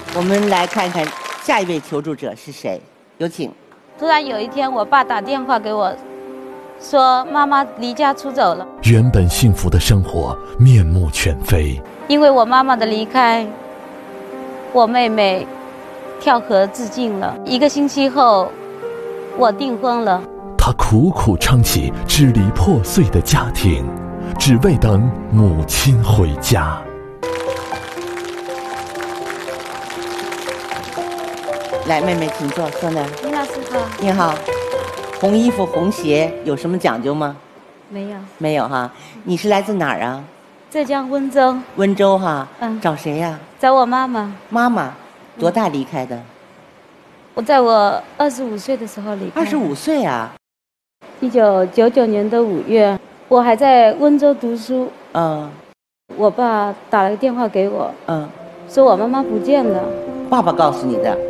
我们来看看下一位求助者是谁，有请。 突然有一天，我爸打电话给我，说妈妈离家出走了。 原本幸福的生活面目全非， 因为我妈妈的离开，我妹妹跳河自尽了。1个星期后，我订婚了。 他苦苦撑起支离破碎的家庭，只为等母亲回家。 来，妹妹请坐，坐那儿。 林老师好。 你好，红衣服红鞋有什么讲究吗？ 没有。 没有哈。你是来自哪儿啊？ 浙江温州。 温州哈。 嗯。 找谁呀？ 找我妈妈。 妈妈，多大离开的？ 我在我25岁的时候离开。 25岁啊 ？1999年的5月，我还在温州读书。 嗯。 我爸打了个电话给我。 嗯。 说我妈妈不见了。 爸爸告诉你的？